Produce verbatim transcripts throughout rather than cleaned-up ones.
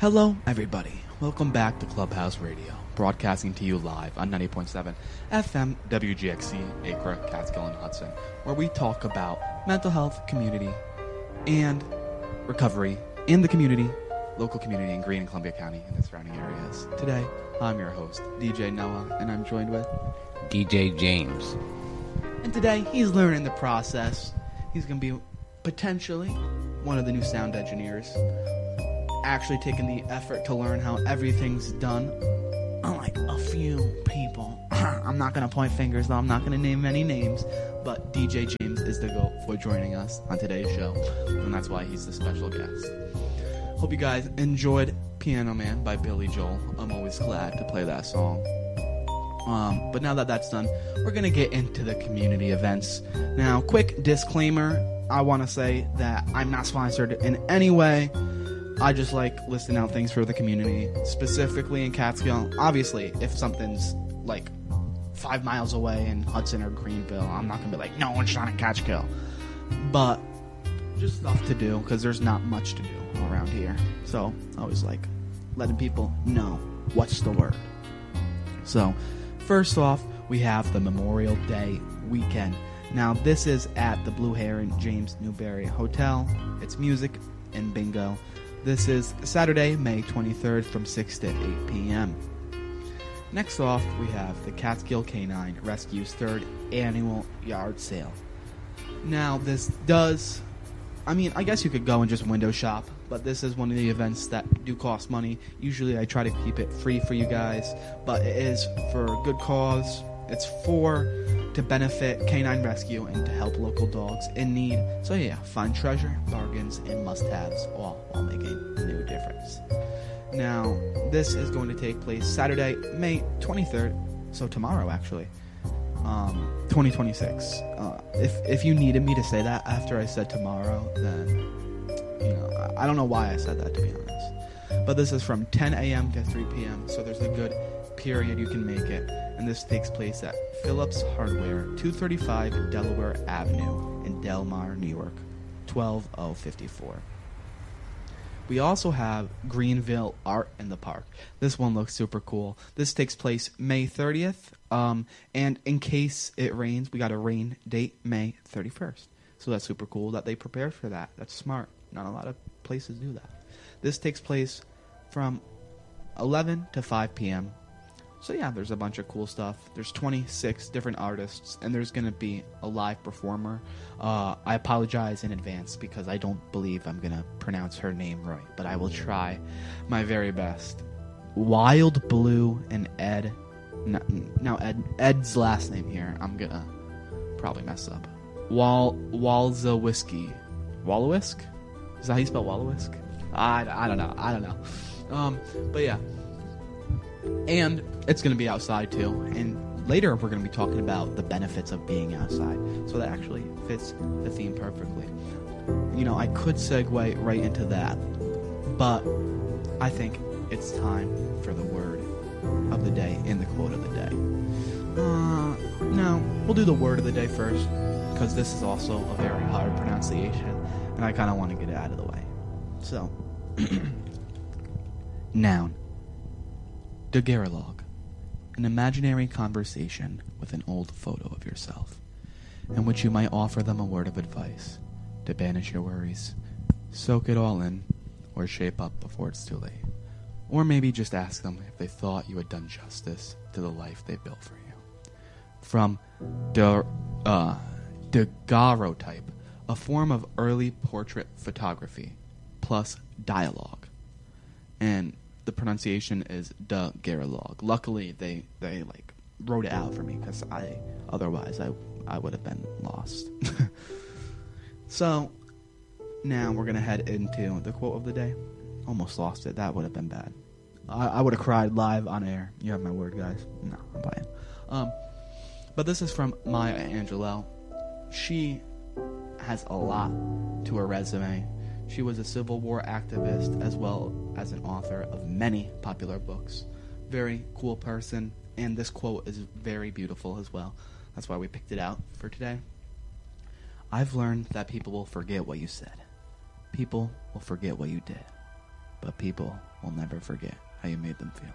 Hello, everybody. Welcome back to Clubhouse Radio, broadcasting to you live on ninety point seven F M W G X C, Acre, Catskill, and Hudson, where we talk about mental health, community, and recovery in the community, local community in Greene and Columbia County and the surrounding areas. Today, I'm your host, D J Noah, and I'm joined with D J James. And today, he's learning the process. He's going to be potentially one of the new sound engineers, actually taking the effort to learn how everything's done. Unlike a few people. I'm not going to point fingers, though. I'm not going to name any names. But D J James is the GOAT for joining us on today's show. And that's why he's the special guest. Hope you guys enjoyed Piano Man by Billy Joel. I'm always glad to play that song. Um, but now that that's done, we're going to get into the community events. Now, quick disclaimer. I want to say that I'm not sponsored in any way. I just like listing out things for the community, specifically in Catskill. Obviously, if something's like five miles away in Hudson or Greenville, I'm not going to be like, no, it's not in Catskill. But just stuff to do, because there's not much to do around here. So I always like letting people know what's the word. So first off, we have the Memorial Day weekend. Now, this is at the Blue Heron James Newberry Hotel. It's music and bingo. This is Saturday, May twenty-third from six to eight p.m. Next off, we have the Catskill Canine Rescue's third annual yard sale. Now, this does... I mean, I guess you could go and just window shop, but this is one of the events that do cost money. Usually I try to keep it free for you guys, but it is for a good cause. It's for to benefit Canine Rescue and to help local dogs in need. So yeah, find treasure, bargains, and must-haves, all while making a new difference. Now, this is going to take place Saturday, May twenty-third, so tomorrow actually, um, twenty twenty-six. Uh, if if you needed me to say that after I said tomorrow, then, you know, I don't know why I said that, to be honest. But this is from ten a.m. to three p.m., so there's a good period you can make it. And this takes place at Phillips Hardware, two thirty-five Delaware Avenue in Del Mar, New York, twelve oh fifty-four. We also have Greenville Art in the Park. This one looks super cool. This takes place May thirtieth, um, and in case it rains, we got a rain date, May thirty-first. So that's super cool that they prepared for that. That's smart. Not a lot of places do that. This takes place from eleven to five p.m., So yeah, there's a bunch of cool stuff. There's twenty-six different artists, and there's going to be a live performer. Uh, I apologize in advance because I don't believe I'm going to pronounce her name right, but I will try my very best. Wild Blue and Ed. Now, Ed, Ed's last name here, I'm going to probably mess up. Wal Walzawiski. Wallawisk? Is that how you spell Wallawisk? I, I don't know. I don't know. Um, but yeah. And it's going to be outside, too. And later, we're going to be talking about the benefits of being outside. So that actually fits the theme perfectly. You know, I could segue right into that. But I think it's time for the word of the day and the quote of the day. Uh, no, we'll do the word of the day first. Because this is also a very hard pronunciation. And I kind of want to get it out of the way. So, noun. Daguerreotype, an imaginary conversation with an old photo of yourself, in which you might offer them a word of advice to banish your worries, soak it all in, or shape up before it's too late. Or maybe just ask them if they thought you had done justice to the life they built for you. From da, uh, daguerreotype, a form of early portrait photography, plus dialogue. And the pronunciation is daguerreotype. Luckily, they, they like wrote it out for me because I otherwise I I would have been lost. So now we're gonna head into the quote of the day. Almost lost it. That would have been bad. I, I would have cried live on air. You have my word, guys. No, I'm playing. Um, but this is from Maya Angelou. She has a lot to her resume. She was a Civil War activist as well as an author of many popular books. Very cool person, and this quote is very beautiful as well. That's why we picked it out for today. I've learned that people will forget what you said. People will forget what you did. but people will never forget how you made them feel.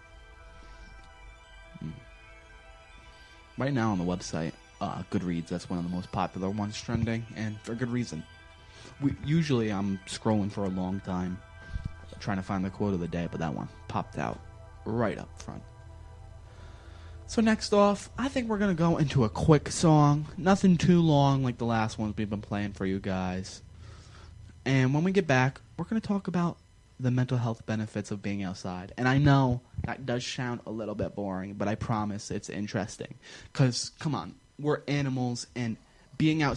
Mm. Right now on the website, uh, Goodreads, that's one of the most popular ones trending, and for good reason. We, usually I'm scrolling for a long time, trying to find the quote of the day, but that one popped out right up front. So next off, I think we're going to go into a quick song. Nothing too long like the last ones we've been playing for you guys. And when we get back, we're going to talk about the mental health benefits of being outside. And I know that does sound a little bit boring, but I promise it's interesting. Because, come on, we're animals, and being outside